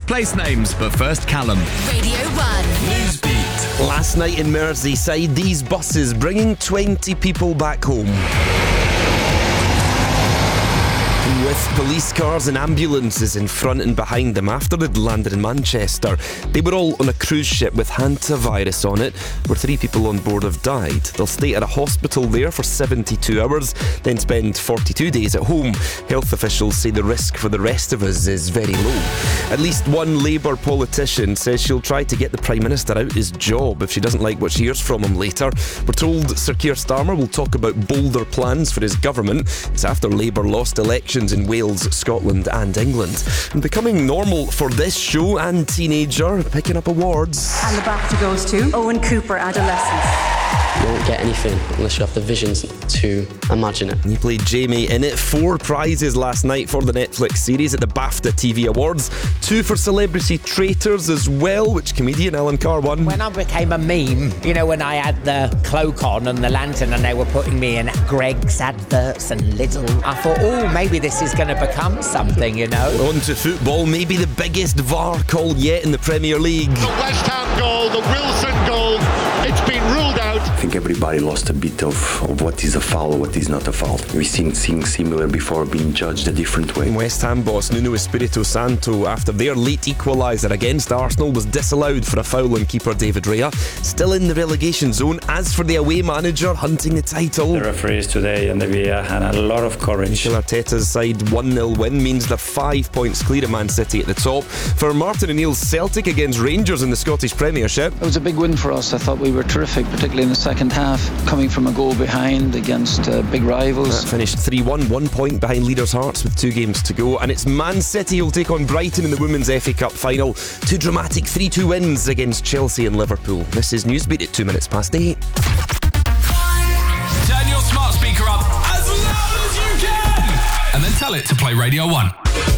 place names, but first Callum. Radio 1. Newsbeat. Last night in Merseyside, these buses bringing 20 people back home. With police cars and ambulances in front and behind them after they'd landed in Manchester. They were all on a cruise ship with hantavirus on it, where 3 people on board have died. They'll stay at a hospital there for 72 hours, then spend 42 days at home. Health officials say the risk for the rest of us is very low. At least one Labour politician says she'll try to get the Prime Minister out his job if she doesn't like what she hears from him later. We're told Sir Keir Starmer will talk about bolder plans for his government. It's after Labour lost elections in Wales, Scotland and England. And becoming normal for this show and teenager picking up awards. And the BAFTA goes to Owen Cooper, Adolescence. You won't get anything unless you have the visions to imagine it. He played Jamie in it. 4 prizes last night for the Netflix series at the BAFTA TV Awards. 2 for Celebrity Traitors as well, which comedian Alan Carr won. When I became a meme, you know, when I had the cloak on and the lantern and they were putting me in Greg's adverts and Lidl, I thought, maybe this is going to become something, you know. On to football, maybe the biggest VAR call yet in the Premier League. The West Ham goal, the Wilson goal, it's been ruled out. I think everybody lost a bit of what is a foul, what is not a foul. We've seen things similar before being judged a different way. West Ham boss Nuno Espirito Santo, after their late equaliser against Arsenal, was disallowed for a foul on keeper David Raya. Still in the relegation zone. As for the away manager hunting the title, the referees today and the VAR had a lot of courage. Mikel Arteta's side 1-0 win means they're 5 points clear of Man City at the top. For Martin O'Neill's Celtic against Rangers in the Scottish Premiership, it was a big win for us. I thought we were terrific, particularly in the second half, coming from a goal behind against big rivals. That finished 3-1, 1 point behind Leaders' Hearts with 2 games to go. And it's Man City who'll take on Brighton in the Women's FA Cup final. 2 dramatic 3-2 wins against Chelsea and Liverpool. This is Newsbeat at 8 minutes past. Turn your smart speaker up as loud as you can, and then tell it to play Radio 1.